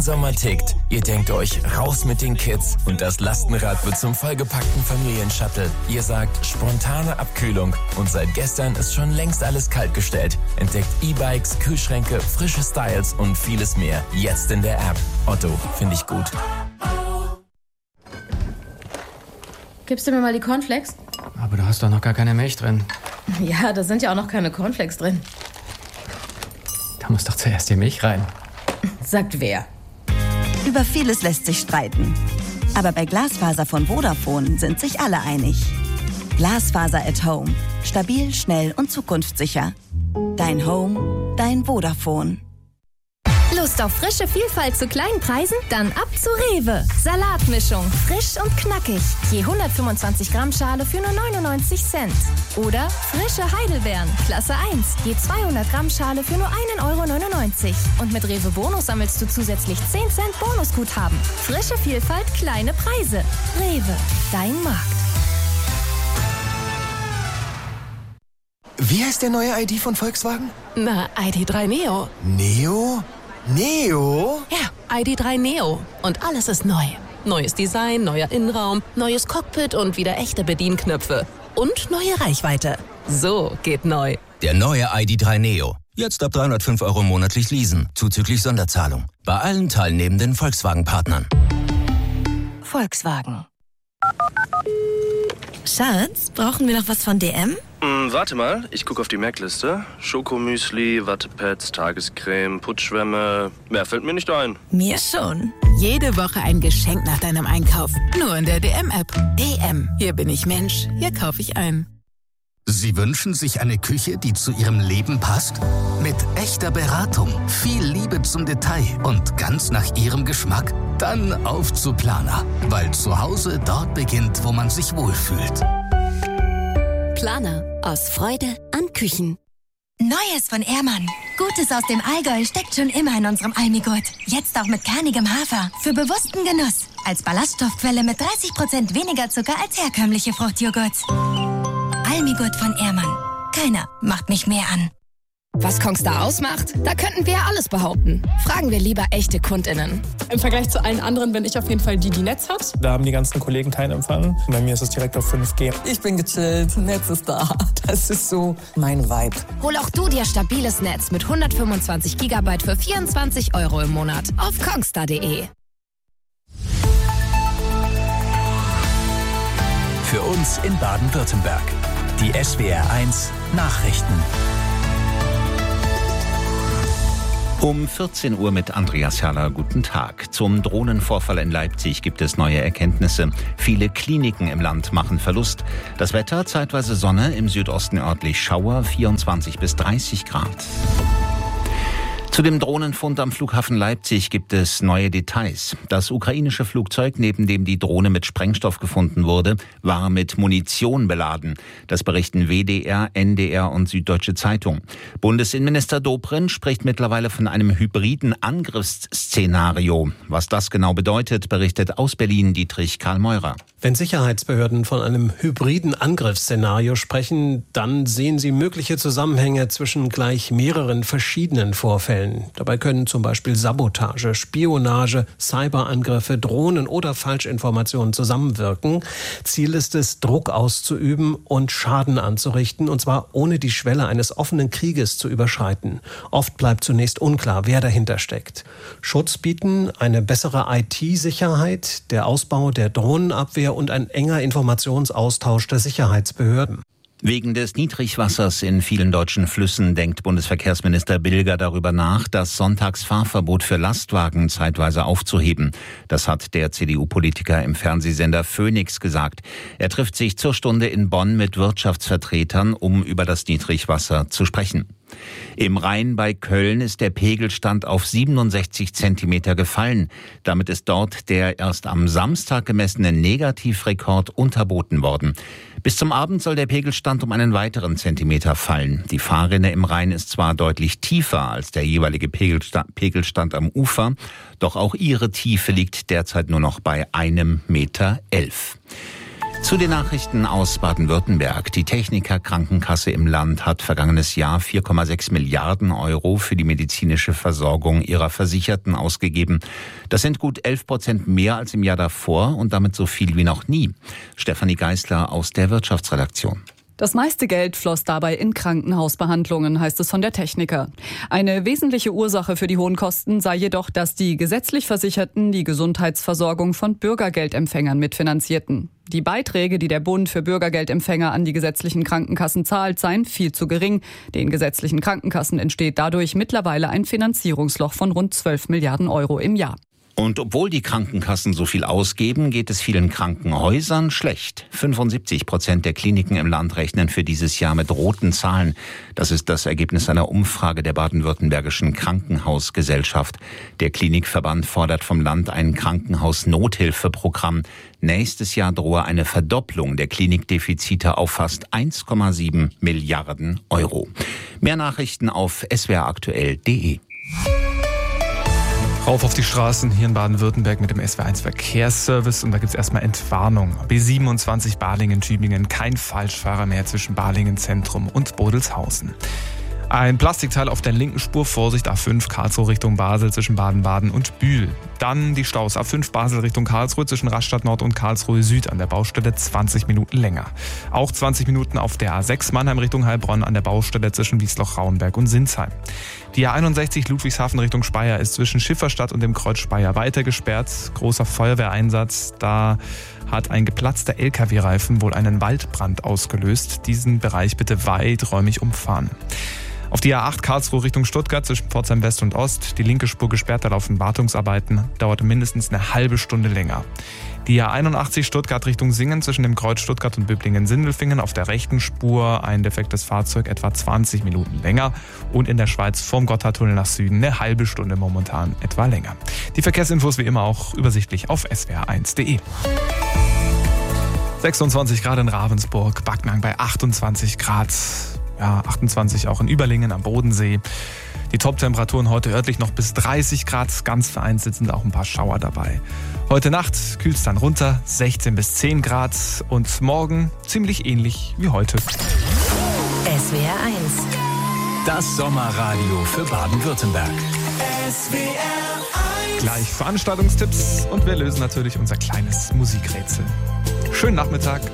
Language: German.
Sommer tickt. Ihr denkt euch, raus mit den Kids. Und das Lastenrad wird zum vollgepackten Familienshuttle. Ihr sagt, spontane Abkühlung. Und seit gestern ist schon längst alles kaltgestellt. Entdeckt E-Bikes, Kühlschränke, frische Styles und vieles mehr. Jetzt in der App. Otto, finde ich gut. Gibst du mir mal die Cornflakes? Aber du hast doch noch gar keine Milch drin. Ja, da sind ja auch noch keine Cornflakes drin. Da muss doch zuerst die Milch rein. Sagt wer? Über vieles lässt sich streiten. Aber bei Glasfaser von Vodafone sind sich alle einig. Glasfaser at Home. Stabil, schnell und zukunftssicher. Dein Home, dein Vodafone. Lust auf frische Vielfalt zu kleinen Preisen? Dann ab zu Rewe. Salatmischung, frisch und knackig. Je 125 Gramm Schale für nur 99 Cent. Oder frische Heidelbeeren, Klasse 1. Je 200 Gramm Schale für nur 1,99 €. Und mit Rewe Bonus sammelst du zusätzlich 10 Cent Bonusguthaben. Frische Vielfalt, kleine Preise. Rewe, dein Markt. Wie heißt der neue ID von Volkswagen? Na, ID.3 Neo. Neo? Neo? Ja, ID.3 Neo. Und alles ist neu. Neues Design, neuer Innenraum, neues Cockpit und wieder echte Bedienknöpfe. Und neue Reichweite. So geht neu. Der neue ID.3 Neo. Jetzt ab 305 € monatlich leasen, zuzüglich Sonderzahlung. Bei allen teilnehmenden Volkswagen-Partnern. Volkswagen. Schatz, brauchen wir noch was von DM? Warte mal, ich gucke auf die Merkliste. Schokomüsli, Wattepads, Tagescreme, Putzschwämme. Mehr fällt mir nicht ein. Mir schon. Jede Woche ein Geschenk nach deinem Einkauf. Nur in der DM-App. DM. Hier bin ich Mensch. Hier kaufe ich ein. Sie wünschen sich eine Küche, die zu Ihrem Leben passt? Mit echter Beratung, viel Liebe zum Detail und ganz nach Ihrem Geschmack? Dann auf zu Planer, weil zu Hause dort beginnt, wo man sich wohlfühlt. Planer. Aus Freude an Küchen. Neues von Ehrmann. Gutes aus dem Allgäu steckt schon immer in unserem Almigurt. Jetzt auch mit kernigem Hafer. Für bewussten Genuss. Als Ballaststoffquelle mit 30% weniger Zucker als herkömmliche Fruchtjoghurts. Almigurt von Ehrmann. Keiner macht mich mehr an. Was Kongstar ausmacht? Da könnten wir ja alles behaupten. Fragen wir lieber echte KundInnen. Im Vergleich zu allen anderen bin ich auf jeden Fall die Netz hat. Da haben die ganzen Kollegen keinen Empfang. Bei mir ist es direkt auf 5G. Ich bin gechillt, Netz ist da. Das ist so mein Vibe. Hol auch du dir stabiles Netz mit 125 GB für 24 € im Monat auf kongstar.de. Für uns in Baden-Württemberg. Die SWR1 Nachrichten. Um 14 Uhr mit Andreas Herrler. Guten Tag. Zum Drohnenvorfall in Leipzig gibt es neue Erkenntnisse. Viele Kliniken im Land machen Verlust. Das Wetter, zeitweise Sonne, im Südosten örtlich Schauer, 24 bis 30 Grad. Zu dem Drohnenfund am Flughafen Leipzig gibt es neue Details. Das ukrainische Flugzeug, neben dem die Drohne mit Sprengstoff gefunden wurde, war mit Munition beladen. Das berichten WDR, NDR und Süddeutsche Zeitung. Bundesinnenminister Dobrindt spricht mittlerweile von einem hybriden Angriffsszenario. Was das genau bedeutet, berichtet aus Berlin Dietrich Karl Meurer. Wenn Sicherheitsbehörden von einem hybriden Angriffsszenario sprechen, dann sehen sie mögliche Zusammenhänge zwischen gleich mehreren verschiedenen Vorfällen. Dabei können zum Beispiel Sabotage, Spionage, Cyberangriffe, Drohnen oder Falschinformationen zusammenwirken. Ziel ist es, Druck auszuüben und Schaden anzurichten, und zwar ohne die Schwelle eines offenen Krieges zu überschreiten. Oft bleibt zunächst unklar, wer dahinter steckt. Schutz bieten eine bessere IT-Sicherheit, der Ausbau der Drohnenabwehr und ein enger Informationsaustausch der Sicherheitsbehörden. Wegen des Niedrigwassers in vielen deutschen Flüssen denkt Bundesverkehrsminister Bilger darüber nach, das Sonntagsfahrverbot für Lastwagen zeitweise aufzuheben. Das hat der CDU-Politiker im Fernsehsender Phoenix gesagt. Er trifft sich zur Stunde in Bonn mit Wirtschaftsvertretern, um über das Niedrigwasser zu sprechen. Im Rhein bei Köln ist der Pegelstand auf 67 Zentimeter gefallen. Damit ist dort der erst am Samstag gemessene Negativrekord unterboten worden. Bis zum Abend soll der Pegelstand um einen weiteren Zentimeter fallen. Die Fahrrinne im Rhein ist zwar deutlich tiefer als der jeweilige Pegelstand am Ufer, doch auch ihre Tiefe liegt derzeit nur noch bei 1,11 Meter. Zu den Nachrichten aus Baden-Württemberg. Die Techniker-Krankenkasse im Land hat vergangenes Jahr 4,6 Milliarden Euro für die medizinische Versorgung ihrer Versicherten ausgegeben. Das sind gut 11% mehr als im Jahr davor und damit so viel wie noch nie. Stefanie Geisler aus der Wirtschaftsredaktion. Das meiste Geld floss dabei in Krankenhausbehandlungen, heißt es von der Techniker. Eine wesentliche Ursache für die hohen Kosten sei jedoch, dass die gesetzlich Versicherten die Gesundheitsversorgung von Bürgergeldempfängern mitfinanzierten. Die Beiträge, die der Bund für Bürgergeldempfänger an die gesetzlichen Krankenkassen zahlt, seien viel zu gering. Den gesetzlichen Krankenkassen entsteht dadurch mittlerweile ein Finanzierungsloch von rund 12 Milliarden Euro im Jahr. Und obwohl die Krankenkassen so viel ausgeben, geht es vielen Krankenhäusern schlecht. 75% der Kliniken im Land rechnen für dieses Jahr mit roten Zahlen. Das ist das Ergebnis einer Umfrage der baden-württembergischen Krankenhausgesellschaft. Der Klinikverband fordert vom Land ein Krankenhaus-Nothilfeprogramm. Nächstes Jahr drohe eine Verdopplung der Klinikdefizite auf fast 1,7 Milliarden Euro. Mehr Nachrichten auf swraktuell.de. Rauf auf die Straßen hier in Baden-Württemberg mit dem SW1 Verkehrsservice und da gibt es erstmal Entwarnung. B27 Balingen-Tübingen, kein Falschfahrer mehr zwischen Balingen Zentrum und Bodelshausen. Ein Plastikteil auf der linken Spur, Vorsicht A5 Karlsruhe Richtung Basel zwischen Baden-Baden und Bühl. Dann die Staus A5 Basel Richtung Karlsruhe zwischen Rastatt Nord und Karlsruhe Süd an der Baustelle 20 Minuten länger. Auch 20 Minuten auf der A6 Mannheim Richtung Heilbronn an der Baustelle zwischen Wiesloch-Rauenberg und Sinsheim. Die A61 Ludwigshafen Richtung Speyer ist zwischen Schifferstadt und dem Kreuz Speyer weiter gesperrt. Großer Feuerwehreinsatz, da hat ein geplatzter LKW-Reifen wohl einen Waldbrand ausgelöst. Diesen Bereich bitte weiträumig umfahren. Auf die A8 Karlsruhe Richtung Stuttgart zwischen Pforzheim West und Ost, die linke Spur gesperrt, da laufen Wartungsarbeiten, dauert mindestens eine halbe Stunde länger. Die A81 Stuttgart Richtung Singen zwischen dem Kreuz Stuttgart und Böblingen-Sindelfingen auf der rechten Spur ein defektes Fahrzeug etwa 20 Minuten länger und in der Schweiz vom Gotthardtunnel nach Süden eine halbe Stunde momentan etwa länger. Die Verkehrsinfos wie immer auch übersichtlich auf swr1.de. 26 Grad in Ravensburg, Backnang bei 28 Grad. Ja, 28 auch in Überlingen am Bodensee. Die Top-Temperaturen heute örtlich noch bis 30 Grad. Ganz vereinzelt sind auch ein paar Schauer dabei. Heute Nacht kühlt es dann runter, 16 bis 10 Grad. Und morgen ziemlich ähnlich wie heute. SWR 1. Das Sommerradio für Baden-Württemberg. SWR 1. Gleich Veranstaltungstipps und wir lösen natürlich unser kleines Musikrätsel. Schönen Nachmittag.